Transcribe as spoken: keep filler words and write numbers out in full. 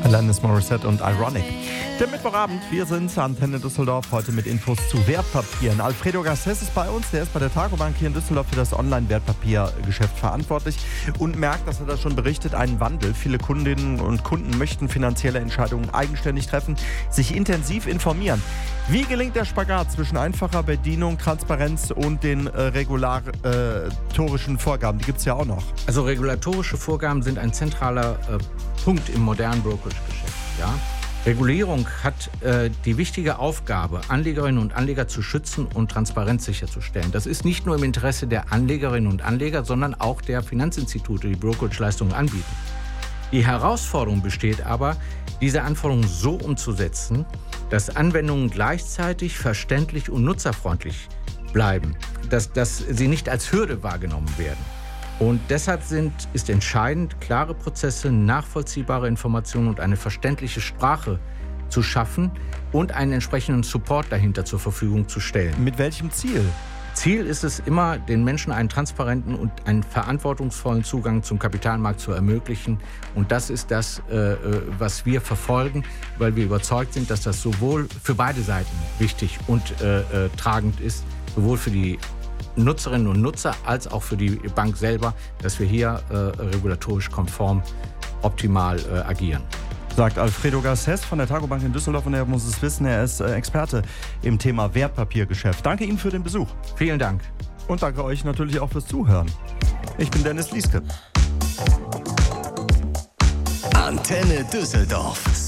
Alanis Morissette und Ironic. Der Mittwochabend, wir sind Antenne Düsseldorf, heute mit Infos zu Wertpapieren. Alfredo Garcés ist bei uns, der ist bei der Targobank hier in Düsseldorf für das Online-Wertpapiergeschäft verantwortlich und merkt, dass er da schon berichtet, einen Wandel. Viele Kundinnen und Kunden möchten finanzielle Entscheidungen eigenständig treffen, sich intensiv informieren. Wie gelingt der Spagat zwischen einfacher Bedienung, Transparenz und den äh, regulatorischen Vorgaben? Die gibt es ja auch noch. Also regulatorische Vorgaben sind ein zentraler äh, Punkt im modernen Brokerage-Geschäft. Ja? Regulierung hat äh, die wichtige Aufgabe, Anlegerinnen und Anleger zu schützen und Transparenz sicherzustellen. Das ist nicht nur im Interesse der Anlegerinnen und Anleger, sondern auch der Finanzinstitute, die Brokerage-Leistungen anbieten. Die Herausforderung besteht aber, diese Anforderungen so umzusetzen, dass Anwendungen gleichzeitig verständlich und nutzerfreundlich bleiben, dass, dass sie nicht als Hürde wahrgenommen werden. Und deshalb sind, ist entscheidend, klare Prozesse, nachvollziehbare Informationen und eine verständliche Sprache zu schaffen und einen entsprechenden Support dahinter zur Verfügung zu stellen. Mit welchem Ziel? Ziel ist es immer, den Menschen einen transparenten und einen verantwortungsvollen Zugang zum Kapitalmarkt zu ermöglichen. Und das ist das, äh, was wir verfolgen, weil wir überzeugt sind, dass das sowohl für beide Seiten wichtig und äh, äh, tragend ist, sowohl für die Nutzerinnen und Nutzer als auch für die Bank selber, dass wir hier äh, regulatorisch konform optimal äh, agieren. Sagt Alfredo Garcés von der Targobank in Düsseldorf und er muss es wissen, er ist äh, Experte im Thema Wertpapiergeschäft. Danke Ihnen für den Besuch. Vielen Dank. Und danke euch natürlich auch fürs Zuhören. Ich bin Dennis Lieske. Antenne Düsseldorf.